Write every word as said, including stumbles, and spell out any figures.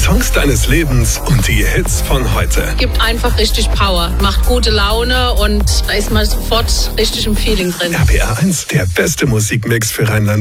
Songs deines Lebens und die Hits von heute. Gibt einfach richtig Power, macht gute Laune und da ist man sofort richtig im Feeling drin. R P R eins, der beste Musikmix für Rheinland.